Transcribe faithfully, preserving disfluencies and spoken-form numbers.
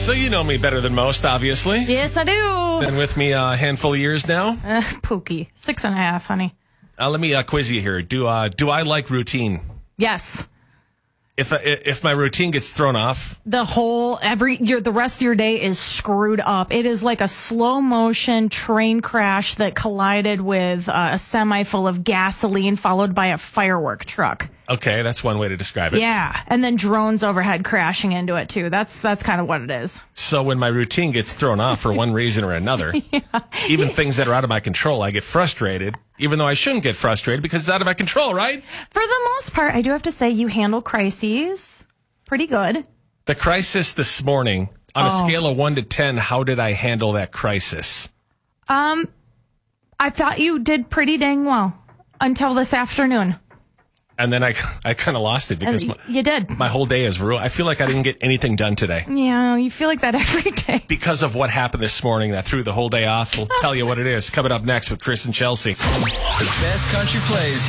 So you know me better than most, obviously. Yes, I do. Been with me a handful of years now. Uh, Pookie. Six and a half, honey. Uh, let me uh, quiz you here. Do uh, do I like routine? Yes. If uh, if my routine gets thrown off, The whole, every, your, the rest of your day is screwed up. It is like a slow motion train crash that collided with uh, a semi full of gasoline followed by a firework truck. okay, that's one way to describe it. Yeah. And then drones overhead crashing into it too. That's, that's kind of what it is. So when my routine gets thrown off for one reason or another, yeah. even things that are out of my control, I get frustrated, even though I shouldn't get frustrated because it's out of my control, right? For the most part, I do have to say you handle crises pretty good. The crisis this morning, on a Oh. scale of one to ten, how did I handle that crisis? Um, I thought you did pretty dang well until this afternoon. And then I, I kind of lost it because my, You did. my whole day is ruined. I feel like I didn't get anything done today. Yeah, you feel like that every day. Because of what happened this morning that threw the whole day off. We'll tell you what it is coming up next with Chris and Chelsea. The best country plays